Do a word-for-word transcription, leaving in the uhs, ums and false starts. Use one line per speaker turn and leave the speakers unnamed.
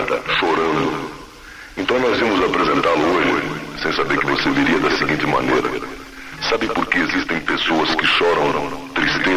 canta, chorando. Então nós íamos apresentá-lo hoje, sem saber que você viria da seguinte maneira. Sabe por que existem pessoas que choram tristeza?